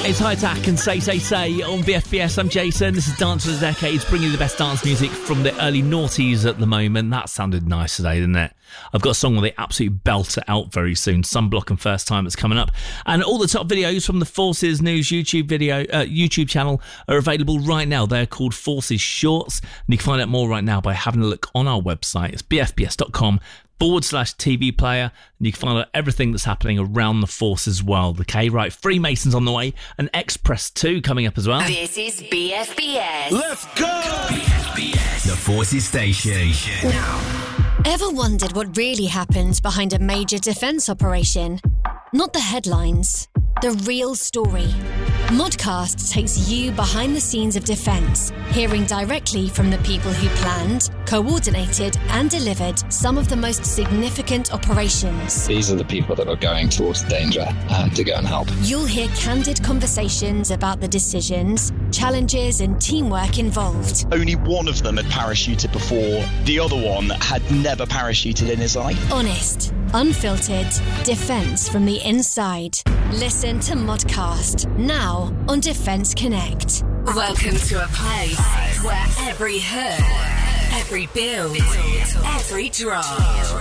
It's High Attack and Say on BFBS. I'm Jason. This is Dance of the Decades, bringing you the best dance music from the early noughties at the moment. That sounded nice today, didn't it? I've got a song with the absolute belter out very soon. Sunblock and First Time that's coming up. And all the top videos from the Forces News YouTube channel are available right now. They're called Forces Shorts. And you can find out more right now by having a look on our website. It's bfbs.com/TV player, and you can find out everything that's happening around the force as well. The K-Right Freemasons on the way, and Express 2 coming up as well. This is BFBS. Let's go! BFBS, the Forces Station. Now. Ever wondered what really happens behind a major defence operation? Not the headlines, the real story. Modcast takes you behind the scenes of defence, hearing directly from the people who planned, coordinated and delivered some of the most significant operations. These are the people that are going towards danger to go and help. You'll hear candid conversations about the decisions, challenges and teamwork involved. Only one of them had parachuted before. The other one had never parachuted in his life. Honest, unfiltered, defence from the inside. Listen to Modcast, now on Defence Connect. Welcome to a place where every hurt, every build, every drop